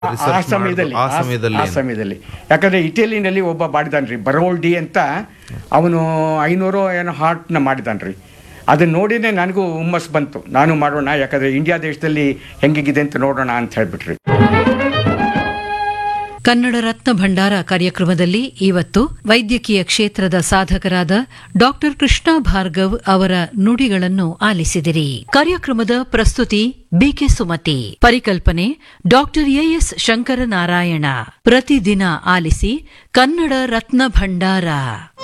ಆ ಸಮಯದಲ್ಲಿ ಯಾಕಂದ್ರೆ ಇಟಲಿನಲ್ಲಿ ಒಬ್ಬ ಮಾಡಿದಾನ್ರಿ ಬರೋಲ್ಡಿ ಅಂತ, ಅವನು 500 ಏನೋ ಹಾರ್ಟ್ನ ಮಾಡಿದಾನ್ರಿ. ಅದನ್ನ ನೋಡಿನೇ ನನಗೂ ಹುಮ್ಮಸ್ ಬಂತು, ನಾನು ಮಾಡೋಣ, ಯಾಕಂದ್ರೆ ಇಂಡಿಯಾ ದೇಶದಲ್ಲಿ ಹೆಂಗಿದೆ ಅಂತ ನೋಡೋಣ ಅಂತ ಹೇಳ್ಬಿಟ್ರಿ. ಕನ್ನಡ ರತ್ನ ಭಂಡಾರ ಕಾರ್ಯಕ್ರಮದಲ್ಲಿ ಇವತ್ತು ವೈದ್ಯಕೀಯ ಕ್ಷೇತ್ರದ ಸಾಧಕರಾದ ಡಾಕ್ಟರ್ ಕೃಷ್ಣ ಭಾರ್ಗವ್ ಅವರ ನುಡಿಗಳನ್ನು ಆಲಿಸಿದಿರಿ. ಕಾರ್ಯಕ್ರಮದ ಪ್ರಸ್ತುತಿ ಬಿಕೆ ಸುಮತಿ, ಪರಿಕಲ್ಪನೆ ಡಾಕ್ಟರ್ ಎಎಸ್ ಶಂಕರನಾರಾಯಣ. ಪ್ರತಿದಿನ ಆಲಿಸಿ ಕನ್ನಡ ರತ್ನ ಭಂಡಾರ.